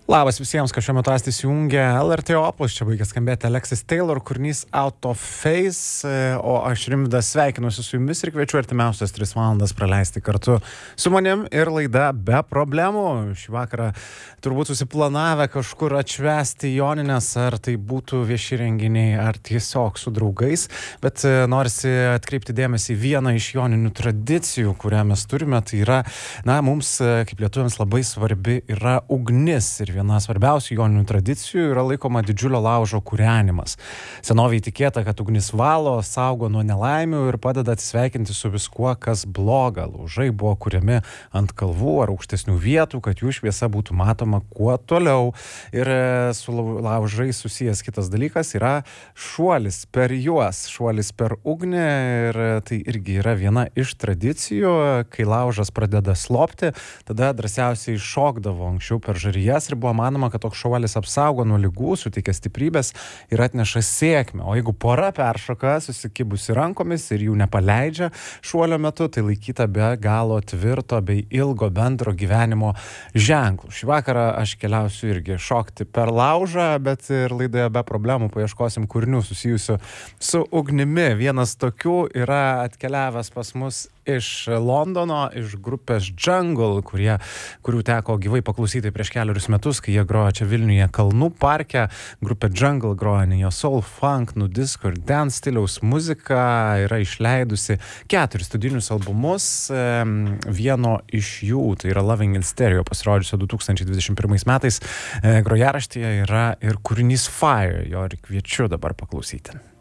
Labas visiems, kas šiuo metu įsijungia LRT Opus, čia baigia skambėti Alexis Taylor kūrinys Out of Phase, o aš Rimvydas sveikinuosi su jumis ir kviečiu artimiausias 3 valandas praleisti kartu su manim ir laida Be problemų. Šį vakarą turbūt susiplanavę kažkur atšvęsti Jonines, ar tai būtų vieši renginiai, ar tiesiog su draugais, bet norisi atkreipti dėmesį vieną iš joninių tradicijų, kurią mes turime, tai yra, mums kaip lietuviams labai svarbi yra ugnis ir viena svarbiausių joninių tradicijų yra laikoma didžiulio laužo kūrenimas. Senoviai tikėta, kad ugnis valo, saugo nuo nelaimių ir padeda atsisveikinti su viskuo, kas bloga. Laužai buvo kuriami ant kalvų ar aukštesnių vietų, kad jų šviesa būtų matoma kuo toliau. Ir su laužai susijęs kitas dalykas yra šuolis per juos, šuolis per ugnį, ir tai irgi yra viena iš tradicijų. Kai laužas pradeda slopti, tada drąsiausiai šokdavo anksčiau per žarijas ir buvo manoma, kad toks šuolis apsaugo nuo ligų, suteikia stiprybės ir atneša sėkmę. O jeigu pora peršoka susikibusi rankomis ir jų nepaleidžia šuolio metu, tai laikyta be galo tvirto bei ilgo bendro gyvenimo ženklų. Šį vakarą aš keliausiu irgi šokti per laužą, bet ir laidoje Be problemų paieškosim kūrinių susijusių su ugnimi. Vienas tokių yra atkeliavęs pas mus iš Londono, iš grupės Jungle, kurių teko gyvai paklausyti prieš keliarius metus, kai jie grojo čia Vilniuje Kalnų parke. Grupė Jungle groja neo soul, funk, nu disco ir dance stiliaus muziką, yra išleidusi 4 studijinius albumus. Vieno iš jų, tai yra Loving in Stereo, pasirodžiusio 2021 metais, grojaraštyje yra ir kūrinys Fire, jo ir kviečiu dabar paklausyti.